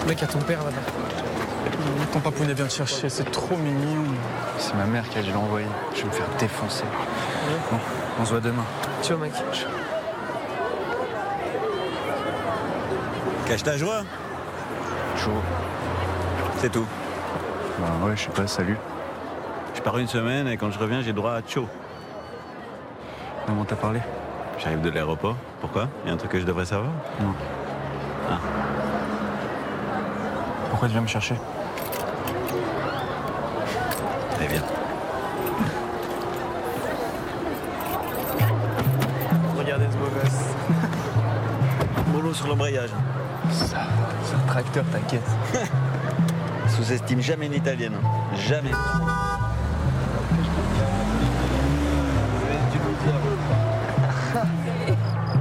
Mec, à ton père là-bas. Ton papounet vient te chercher, c'est trop mignon. C'est ma mère qui a dû l'envoyer. Je vais me faire défoncer. Bon, on se voit demain. Ciao, mec. Cache ta joie, Chaud. c'est tout. Bah ouais, je sais pas, salut. Je pars une semaine et quand je reviens, j'ai droit à Tcho. Maman t'a parlé? J'arrive de l'aéroport. Pourquoi? Il y a un truc que je devrais savoir? Non. Ah. Pourquoi tu viens me chercher? Eh bien. Regardez ce beau gosse. Mollo sur l'embrayage. Ça, c'est un tracteur, t'inquiète. Sous-estime jamais une italienne. Jamais.